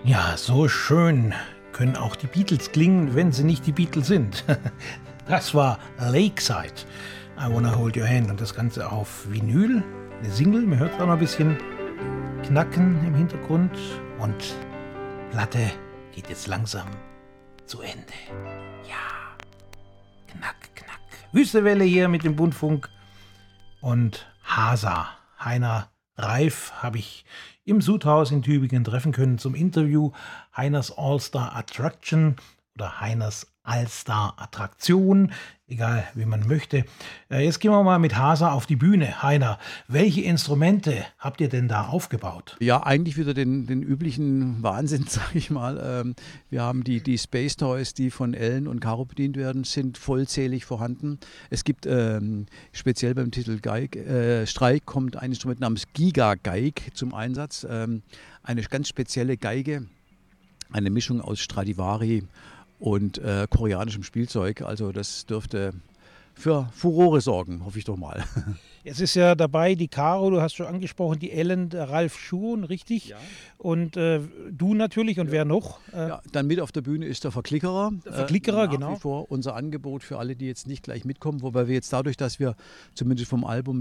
Ja, so schön können auch die Beatles klingen, wenn sie nicht die Beatles sind. Das war Lakeside, I Wanna Hold Your Hand, und das Ganze auf Vinyl, eine Single, man hört auch noch ein bisschen Knacken im Hintergrund und Platte geht jetzt langsam zu Ende. Ja, knack, knack. Wüstewelle hier mit dem Bundfunk und Hasa, Heiner Reif, habe ich im Sudhaus in Tübingen treffen können zum Interview. Heiners All-Star Attraction oder Heiners All-Star Attraktion, egal wie man möchte. Jetzt gehen wir mal mit Hasa auf die Bühne. Heiner, welche Instrumente habt ihr denn da aufgebaut? Ja, eigentlich wieder den üblichen Wahnsinn, sage ich mal. Wir haben die Space Toys, die von Ellen und Caro bedient werden, sind vollzählig vorhanden. Es gibt speziell beim Titel Streik kommt ein Instrument namens Giga-Geig zum Einsatz. Eine ganz spezielle Geige, eine Mischung aus Stradivari und koreanischem Spielzeug. Also das dürfte für Furore sorgen, hoffe ich doch mal. Es ist ja dabei die Caro, du hast schon angesprochen, die Ellen, der Ralf Schuhn, richtig? Ja. Und du natürlich, und wer noch? Ja, dann mit auf der Bühne ist der Verklickerer. Der Verklickerer, genau. Nach wie vor unser Angebot für alle, die jetzt nicht gleich mitkommen, wobei wir jetzt dadurch, dass wir zumindest vom Album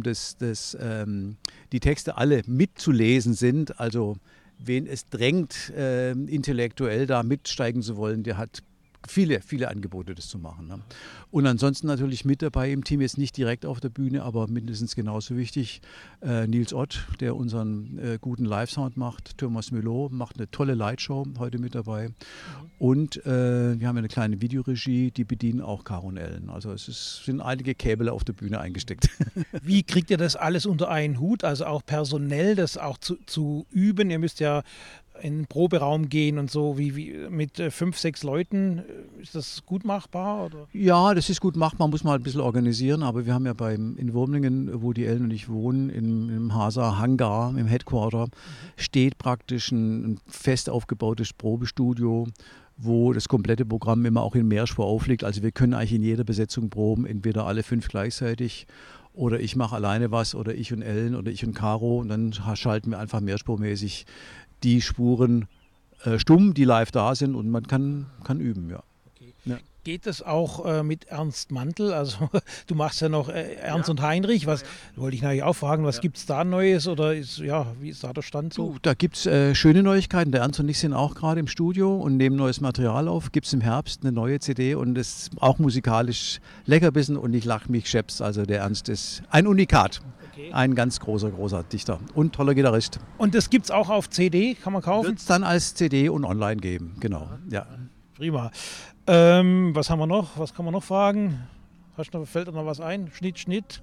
die Texte alle mitzulesen sind, also wen es drängt, intellektuell da mitsteigen zu wollen, der hat viele, viele Angebote, das zu machen. Ne? Und ansonsten natürlich mit dabei im Team, jetzt nicht direkt auf der Bühne, aber mindestens genauso wichtig, Nils Ott, der unseren guten Live-Sound macht, Thomas Müllow macht eine tolle Lightshow heute mit dabei. Und wir haben eine kleine Videoregie, die bedienen auch Caro und Ellen. Also sind einige Käbel auf der Bühne eingesteckt. Wie kriegt ihr das alles unter einen Hut, also auch personell, das auch zu üben? Ihr müsst ja in den Proberaum gehen und so, wie mit 5, 6 Leuten. Ist das gut machbar? Oder? Ja, das ist gut machbar, muss man halt ein bisschen organisieren, aber wir haben ja in Wurmlingen, wo die Ellen und ich wohnen, im Hasa Hangar, im Headquarter, steht praktisch ein fest aufgebautes Probestudio, wo das komplette Programm immer auch in Mehrspur aufliegt. Also wir können eigentlich in jeder Besetzung proben, entweder alle 5 gleichzeitig oder ich mache alleine was oder ich und Ellen oder ich und Caro, und dann schalten wir einfach mehrspurmäßig die Spuren stumm, die live da sind, und man kann üben, ja. Okay. Ja. Geht das auch mit Ernst Mandl? Also du machst ja noch Ernst und Heinrich. Wollte ich natürlich auch fragen, was gibt es da Neues, oder wie ist da der Stand so? Da gibt es schöne Neuigkeiten. Der Ernst und ich sind auch gerade im Studio und nehmen neues Material auf. Gibt es im Herbst eine neue CD, und das ist auch musikalisch Leckerbissen, und ich lache mich scheps. Also der Ernst ist ein Unikat. Okay. Ein ganz großer Dichter und toller Gitarrist. Und das gibt es auch auf CD, kann man kaufen? Wird es dann als CD und online geben, genau. Ja. Prima. Was haben wir noch? Was kann man noch fragen? Fällt dir noch was ein? Schnitt?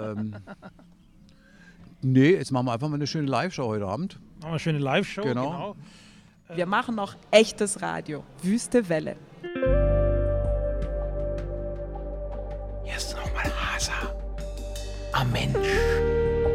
Nee, jetzt machen wir einfach mal eine schöne Live-Show heute Abend. Machen wir eine schöne Live-Show, genau. Wir machen noch echtes Radio. Wüste Welle. Jetzt nochmal Hasa. Am Mensch.